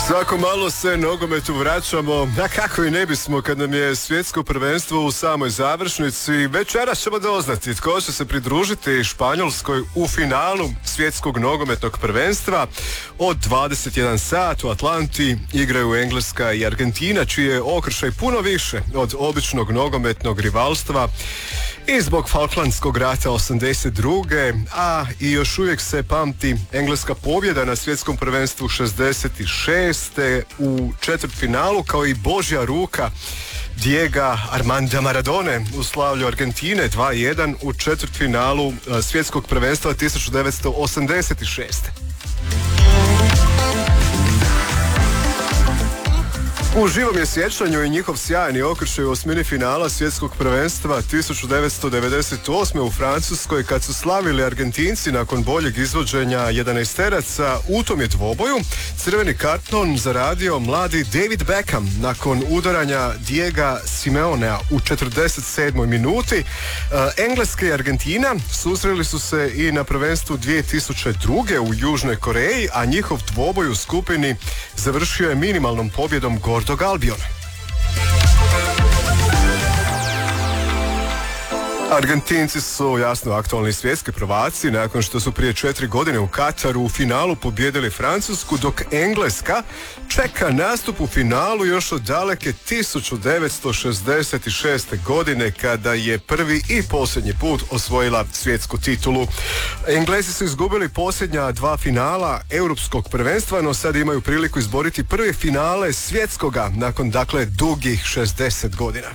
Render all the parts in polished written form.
Svako malo se nogometu vraćamo, a kako i ne bismo kad nam je svjetsko prvenstvo u samoj završnici. Večeras ćemo doznati tko će se pridružiti Španjolskoj u finalu svjetskog nogometnog prvenstva. Od 21 sat u Atlanti igraju Engleska i Argentina, čiji je okršaj puno više od običnog nogometnog rivalstva i zbog Falklandskog rata 82. a i još uvijek se pamti engleska pobjeda na svjetskom prvenstvu 66. u četvrtfinalu, kao i Božja ruka Diega Armanda Maradone u slavlju Argentine 2-1 u četvrtfinalu svjetskog prvenstva 1986. U živom je sjećanju i njihov sjajni okršaj u osmini finala svjetskog prvenstva 1998. u Francuskoj, kad su slavili Argentinci nakon boljeg izvođenja 11-teraca. U tom je dvoboju crveni karton zaradio mladi David Beckham nakon udaranja Diega Simeonea u 47. minuti. Engleska i Argentina susreli su se i na prvenstvu 2002. u Južnoj Koreji, a njihov dvoboj u skupini završio je minimalnom pobjedom Gordog Albiona. Argentinci su jasno aktualni svjetski prvaci nakon što su prije 4 godine u Kataru u finalu pobijedili Francusku, dok Engleska čeka nastup u finalu još od daleke 1966. godine, kada je prvi i posljednji put osvojila svjetsku titulu. Englezi su izgubili posljednja dva finala europskog prvenstva, no sad imaju priliku izboriti prve finale svjetskoga nakon dugih 60 godina.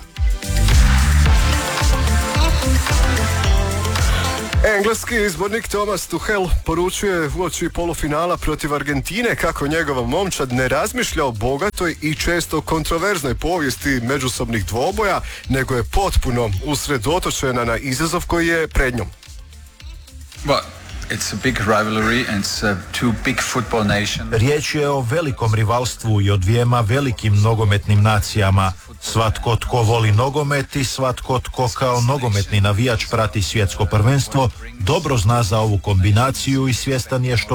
Engleski izbornik Thomas Tuchel poručuje uoči polufinala protiv Argentine kako njegova momčad ne razmišlja o bogatoj i često kontroverznoj povijesti međusobnih dvoboja, nego je potpuno usredotočena na izazov koji je pred njom. It's a big rivalry and it's two big football nations. Riječ je o velikom rivalstvu i o dvijema velikim nogometnim nacijama. Svatko tko voli nogomet i svatko tko kao nogometni navijač prati svjetsko prvenstvo dobro zna za ovu kombinaciju i svjestan je što